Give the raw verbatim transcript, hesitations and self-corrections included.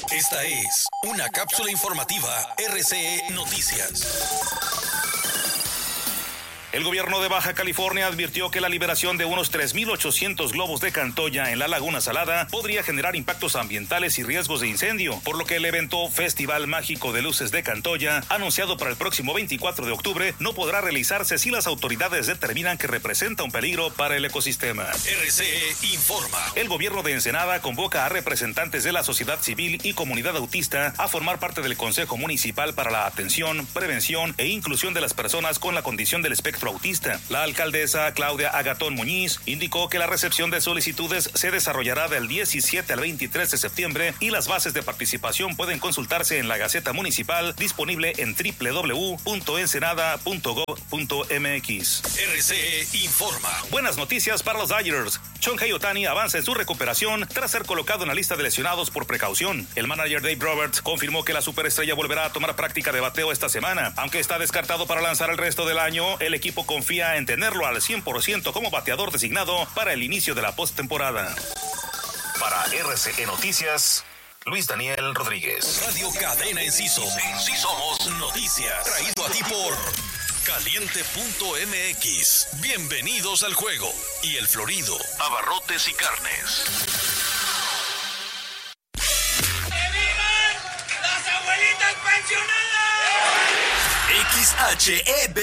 Esta es una cápsula informativa R C E Noticias. El gobierno de Baja California advirtió que la liberación de unos tres mil ochocientos globos de Cantoya en la Laguna Salada podría generar impactos ambientales y riesgos de incendio, por lo que el evento Festival Mágico de Luces de Cantoya, anunciado para el próximo veinticuatro de octubre, no podrá realizarse si las autoridades determinan que representa un peligro para el ecosistema. R C E informa. El gobierno de Ensenada convoca a representantes de la sociedad civil y comunidad autista a formar parte del Consejo Municipal para la atención, prevención e inclusión de las personas con la condición del espectro autista. La alcaldesa Claudia Agatón Muñiz indicó que la recepción de solicitudes se desarrollará del diecisiete al veintitrés de septiembre y las bases de participación pueden consultarse en la Gaceta Municipal disponible en doble u doble u doble u punto ensenada punto gov punto m x. R C E informa. Buenas noticias para los Dodgers. Shohei Ohtani avanza en su recuperación tras ser colocado en la lista de lesionados por precaución. El manager Dave Roberts confirmó que la superestrella volverá a tomar práctica de bateo esta semana. Aunque está descartado para lanzar el resto del año, el equipo confía en tenerlo al cien por ciento como bateador designado para el inicio de la postemporada. Para R C E Noticias, Luis Daniel Rodríguez. Radio Cadena Enciso. Sí somos noticias. Traído a ti por Caliente punto m x. Bienvenidos al juego. Y El Florido. Abarrotes y carnes. ¡Que vivan las abuelitas pensionadas! X H E B